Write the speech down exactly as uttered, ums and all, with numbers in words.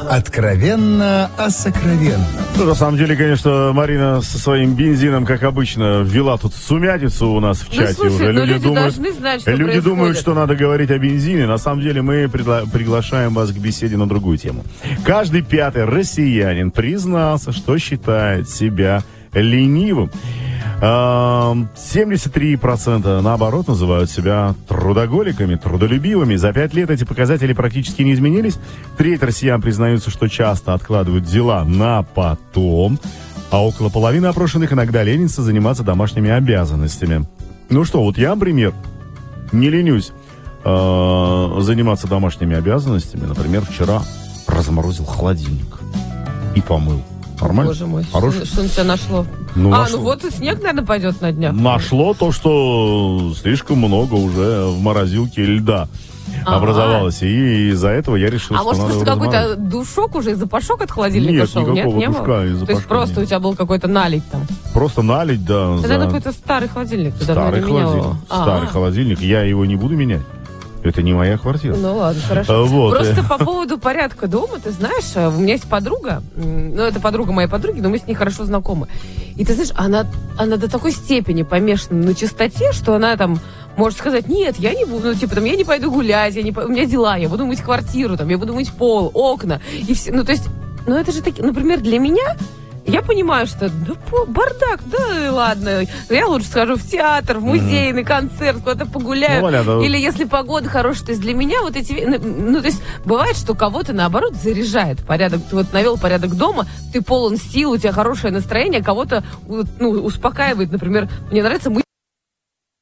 Откровенно о сокровенном. Ну, на самом деле, конечно, Марина со своим бензином, как обычно, ввела тут сумятицу у нас в чате. Ну, слушай, уже. Люди, люди думают, должны знать, что люди происходит. думают, что надо говорить о бензине. На самом деле, мы пригла- приглашаем вас к беседе на другую тему. Каждый пятый россиянин признался, что считает себя ленивым. семьдесят три процента, наоборот, называют себя трудоголиками, трудолюбивыми. За пять лет эти показатели практически не изменились. Треть россиян признаются, что часто откладывают дела на потом, а около половины опрошенных иногда ленятся заниматься домашними обязанностями. Ну что, вот я, например, не ленюсь э, заниматься домашними обязанностями. Например, вчера разморозил холодильник и помыл. Нормально? Боже мой, Хорош? что, что на тебя нашло? Ну, а, нашло. ну вот и снег, наверное, пойдет на днях. Нашло то, что слишком много уже в морозилке льда Ага. образовалось. И из-за этого я решил, А что может, надо просто его какой-то разморозить. душок уже, запашок от холодильника Нет, шел? никакого Нет, не душка было? и То есть запашка просто нет. у тебя был какой-то налить там? Просто налить, да. Это, за- наверное, какой-то старый холодильник. Ты давно Старый не менял холодильник. его. Старый А. холодильник. Я его не буду менять. Это не моя квартира. Ну ладно, хорошо. А, вот. Просто по поводу порядка дома, ты знаешь, у меня есть подруга, м, ну, это подруга моей подруги, но мы с ней хорошо знакомы. И ты знаешь, она, она до такой степени помешана на чистоте, что она там может сказать: нет, я не буду, ну, типа, там, я не пойду гулять, я не, по- у меня дела, я буду мыть квартиру, там, я буду мыть пол, окна, и все, ну, то есть, ну, это же такие, например, для меня. Я понимаю, что да, по- бардак, да ладно, я лучше схожу в театр, в музей, на концерт, куда-то погуляю. Ну, Валя, да. Или если погода хорошая, то есть для меня вот эти... ве- Ну, то есть бывает, что кого-то, наоборот, заряжает порядок. Ты вот навел порядок дома, ты полон сил, у тебя хорошее настроение, кого-то, ну, успокаивает. Например, мне нравится мыть